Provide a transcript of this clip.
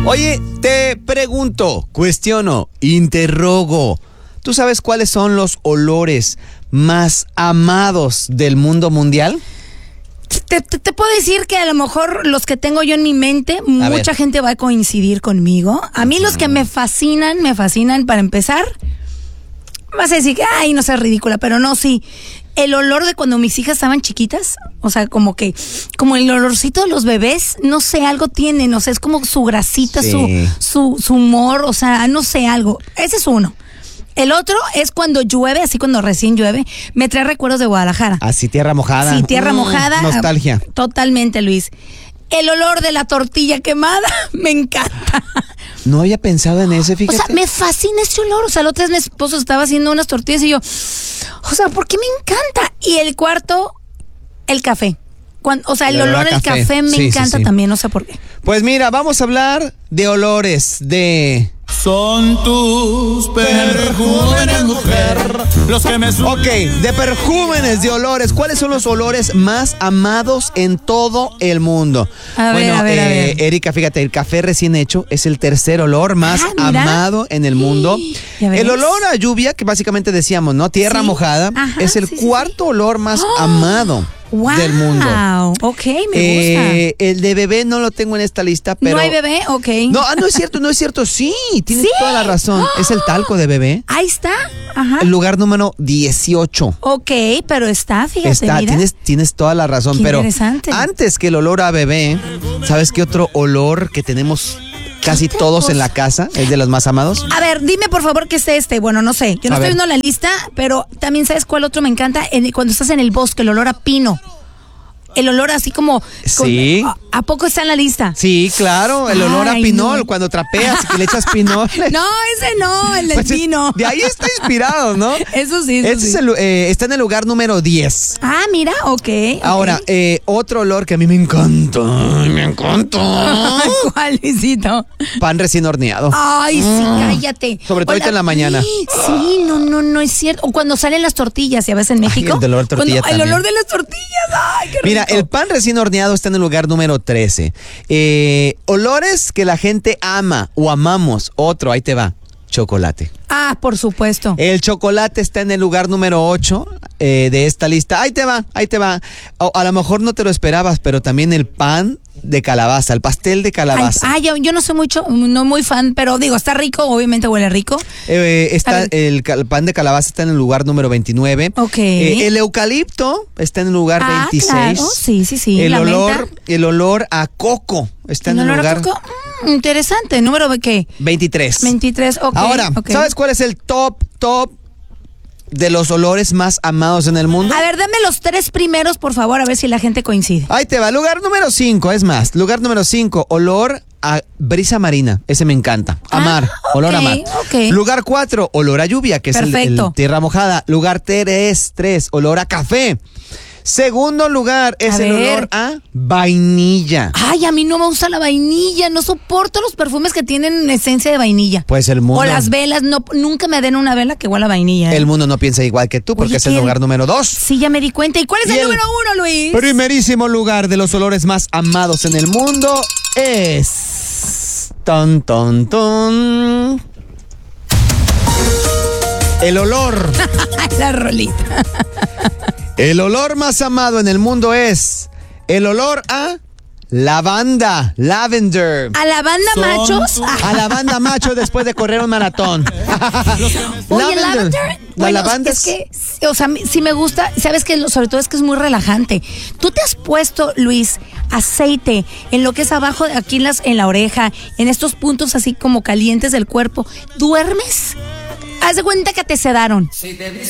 Oye, te pregunto, cuestiono, interrogo. ¿Tú sabes cuáles son los olores más amados del mundo mundial? Te puedo decir que a lo mejor los que tengo yo en mi mente, mucha gente va a coincidir conmigo. A mí los que me fascinan para empezar. Vas a decir que, ay, no seas ridícula, pero no, sí. El olor de cuando mis hijas estaban chiquitas, o sea, como el olorcito de los bebés, no sé, algo tienen, o sea, es como su grasita, sí, su humor, o sea, no sé, algo. Ese es uno. El otro es cuando llueve, así cuando recién llueve, me trae recuerdos de Guadalajara. Así, tierra mojada. Sí, tierra mojada. Nostalgia. Totalmente, Luis. El olor de la tortilla quemada, me encanta. No había pensado en ese, fíjate. O sea, me fascina ese olor. O sea, la otra vez mi esposo estaba haciendo unas tortillas y yo, o sea, ¿por qué me encanta? Y el cuarto, el café. El olor del café me encanta también, no sé por qué. Pues mira, vamos a hablar de olores, Son tus perjúmenes, mujer, los que me suben. Ok, de perjúmenes, de olores. ¿Cuáles son los olores más amados en todo el mundo? A ver. Erika, fíjate, el café recién hecho es el tercer olor más amado en el mundo. El olor a lluvia, que básicamente decíamos, ¿no? Tierra mojada, es el cuarto olor más amado del mundo. Ok, me gusta. El de bebé no lo tengo en esta lista, pero... ¿No hay bebé? Ok. No es cierto. Sí, tienes toda la razón. Es el talco de bebé. Ahí está. Ajá. El lugar número 18. Ok, pero fíjate, mira. Tienes toda la razón. Qué pero interesante. Antes que el olor a bebé, ¿sabes qué otro olor que tenemos casi todos en la casa es de los más amados? A ver, dime por favor qué es Bueno, no sé. Yo no estoy viendo la lista, pero también ¿sabes cuál otro me encanta? Cuando estás en el bosque, el olor a pino. El olor así como... Sí. ¿A poco está en la lista? Sí, claro. El olor a pinol, cuando trapeas y le echas pinol. No, ese no, el del pino. De ahí está inspirado, ¿no? Eso sí. Está en el lugar número 10. Ah, mira, ok. Ahora, otro olor que a mí me encanta. ¿Cuál, Luisito? Pan recién horneado. Ay, sí, cállate. Sobre todo ahorita en la mañana. Sí, no es cierto. O cuando salen las tortillas, ¿ya ves en México? El olor de tortilla también. El olor de las tortillas, ay, qué rico. Mira, el pan recién horneado está en el lugar número 13. Olores que la gente ama o amamos. Otro, ahí te va. Chocolate. Ah, por supuesto. El chocolate está en el lugar número 8 de esta lista. Ahí te va. A lo mejor no te lo esperabas, pero también el pan de calabaza, el pastel de calabaza. Yo no soy no muy fan, pero digo, está rico, obviamente huele rico. El pan de calabaza está en el lugar número 29. Ok. El eucalipto está en el lugar 26. Claro. Sí. El olor a coco está en el lugar... ¿A coco? Interesante. ¿Número qué? 23. 23, ok. Ahora, ¿sabes cuál es el top de los olores más amados en el mundo? A ver, dame los 3 primeros, por favor, a ver si la gente coincide. Ahí te va, lugar número 5, es más, lugar número 5, olor a brisa marina, ese me encanta, olor a mar. Okay. Lugar 4, olor a lluvia, que es el tierra mojada. Lugar 3, olor a café. Segundo lugar es el olor a vainilla. Ay, a mí no me gusta la vainilla, no soporto los perfumes que tienen esencia de vainilla. Pues el mundo... O las velas, nunca me den una vela que huela a vainilla. El mundo no piensa igual que tú, porque es el lugar número 2. Sí, ya me di cuenta. ¿Y cuál es el número 1, Luis? Primerísimo lugar de los olores más amados en el mundo es... El olor. La rolita. El olor más amado en el mundo es el olor a lavanda, lavender. ¿A lavanda machos? A lavanda macho después de correr un maratón. Oye, lavender. La lavanda es que, o sea, sí me gusta. Sabes que sobre todo es que es muy relajante. ¿Tú te has puesto, Luis, aceite en lo que es abajo, aquí en la oreja, en estos puntos así como calientes del cuerpo? ¿Duermes? Haz de cuenta que te sedaron.